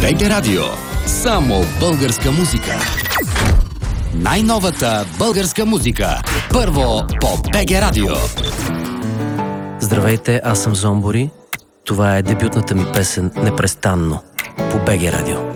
БГ Радио. Само българска музика. Най-новата българска музика. Първо по БГ Радио. Здравейте, аз съм Зомбори. Това е дебютната ми песен "Непрестанно" по БГ Радио.